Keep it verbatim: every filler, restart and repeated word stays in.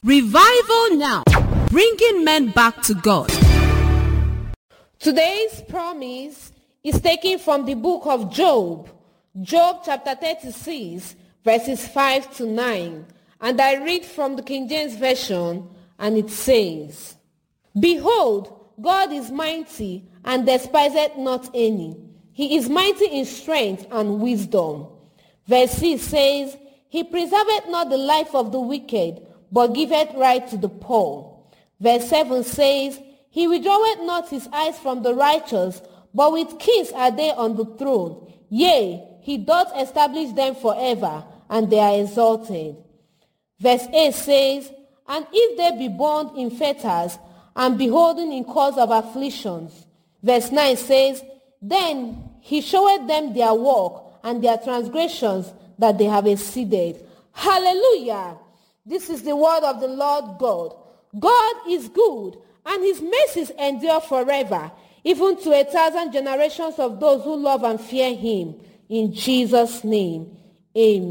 Revival Now, bringing men back to God. Today's promise is taken from the book of Job, Job chapter thirty-six, verses five to nine. And I read from the King James Version, and it says, Behold, God is mighty, and despiseth not any. He is mighty in strength and wisdom. Verse six says, He preserveth not the life of the wicked, but giveth right to the poor. Verse seven says, He withdraweth not his eyes from the righteous, but with kiss are they on the throne. Yea, he doth establish them forever, and they are exalted. Verse eight says, And if they be bound in fetters, and beholden in cause of afflictions. Verse nine says, Then he showeth them their work, and their transgressions that they have exceeded. Hallelujah! This is the word of the Lord God. God is good, and his mercies endure forever, even to a thousand generations of those who love and fear him. In Jesus' name, amen.